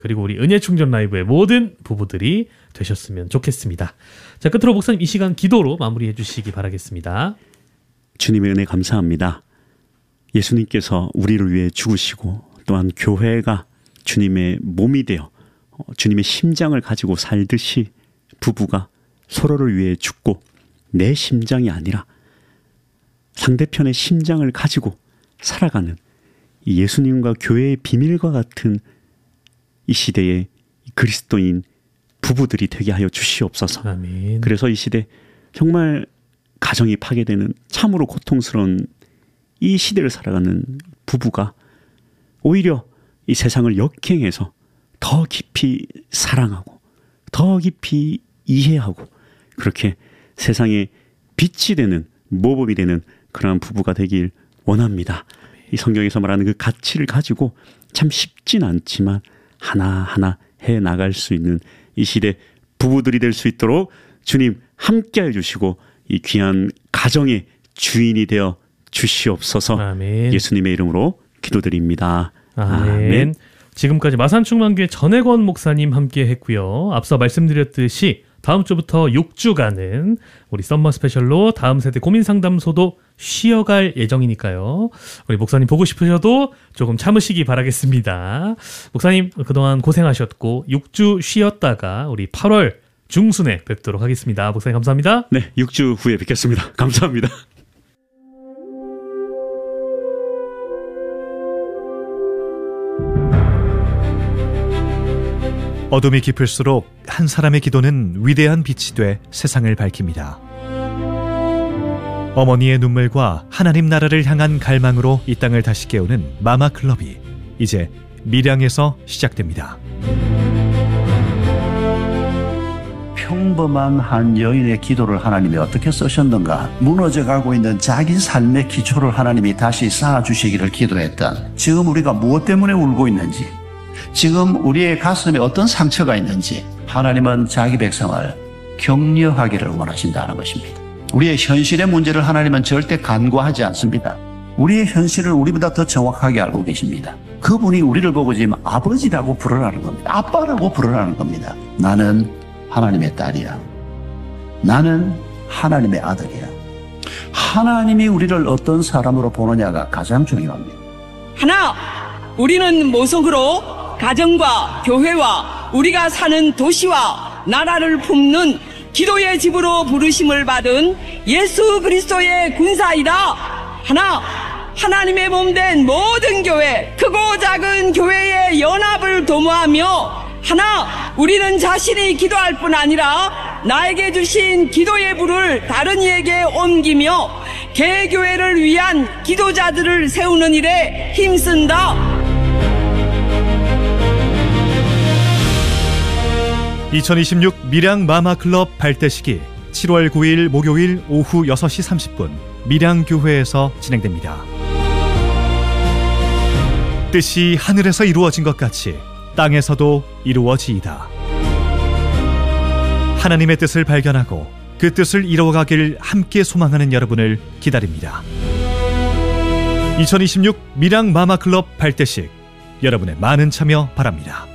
그리고 우리 은혜충전 라이브의 모든 부부들이 되셨으면 좋겠습니다. 자, 끝으로 목사님 이 시간 기도로 마무리해 주시기 바라겠습니다. 주님의 은혜 감사합니다. 예수님께서 우리를 위해 죽으시고 또한 교회가 주님의 몸이 되어 주님의 심장을 가지고 살듯이 부부가 서로를 위해 죽고 내 심장이 아니라 상대편의 심장을 가지고 살아가는 이 예수님과 교회의 비밀과 같은 이 시대의 그리스도인 부부들이 되게 하여 주시옵소서. 아멘. 그래서 이 시대 정말 가정이 파괴되는 참으로 고통스러운 이 시대를 살아가는 부부가 오히려 이 세상을 역행해서 더 깊이 사랑하고 더 깊이 이해하고 그렇게 세상에 빛이 되는 모범이 되는 그러한 부부가 되길 원합니다. 이 성경에서 말하는 그 가치를 가지고 참 쉽진 않지만 하나하나 해나갈 수 있는 이 시대 부부들이 될 수 있도록 주님 함께 해주시고 이 귀한 가정의 주인이 되어 주시옵소서. 아멘. 예수님의 이름으로 기도드립니다. 아멘. 아멘. 지금까지 마산충만교회 전혜권 목사님 함께 했고요. 앞서 말씀드렸듯이 다음 주부터 6주간은 우리 썸머 스페셜로 다음 세대 고민상담소도 쉬어갈 예정이니까요. 우리 목사님 보고 싶으셔도 조금 참으시기 바라겠습니다. 목사님 그동안 고생하셨고 6주 쉬었다가 우리 8월 중순에 뵙도록 하겠습니다. 목사님 감사합니다. 네, 6주 후에 뵙겠습니다. 감사합니다. 어둠이 깊을수록 한 사람의 기도는 위대한 빛이 돼 세상을 밝힙니다. 어머니의 눈물과 하나님 나라를 향한 갈망으로 이 땅을 다시 깨우는 마마클럽이 이제 밀양에서 시작됩니다. 평범한 한 여인의 기도를 하나님이 어떻게 쓰셨는가, 무너져가고 있는 자기 삶의 기초를 하나님이 다시 쌓아주시기를 기도했던, 지금 우리가 무엇 때문에 울고 있는지, 지금 우리의 가슴에 어떤 상처가 있는지 하나님은 자기 백성을 격려하기를 원하신다는 것입니다. 우리의 현실의 문제를 하나님은 절대 간과하지 않습니다. 우리의 현실을 우리보다 더 정확하게 알고 계십니다. 그분이 우리를 보고 지금 아버지라고 부르라는 겁니다. 아빠라고 부르라는 겁니다. 나는 하나님의 딸이야. 나는 하나님의 아들이야. 하나님이 우리를 어떤 사람으로 보느냐가 가장 중요합니다. 하나, 우리는 모성으로 가정과 교회와 우리가 사는 도시와 나라를 품는 기도의 집으로 부르심을 받은 예수 그리스도의 군사이다. 하나, 하나님의 몸된 모든 교회, 크고 작은 교회의 연합을 도모하며, 하나, 우리는 자신이 기도할 뿐 아니라 나에게 주신 기도의 불을 다른 이에게 옮기며 개교회를 위한 기도자들을 세우는 일에 힘쓴다. 2026 밀양 마마클럽 발대식이 7월 9일 목요일 오후 6시 30분 밀양교회에서 진행됩니다. 뜻이 하늘에서 이루어진 것 같이 땅에서도 이루어지이다. 하나님의 뜻을 발견하고 그 뜻을 이루어가길 함께 소망하는 여러분을 기다립니다. 2026 밀양 마마클럽 발대식, 여러분의 많은 참여 바랍니다.